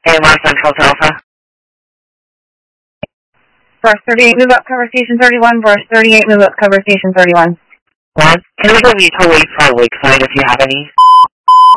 And West Central Alpha. Brush 38, move up, cover station 31. Brush 38, move up, cover station 31. What? Can we go mutual wait for Lakeside if you have any?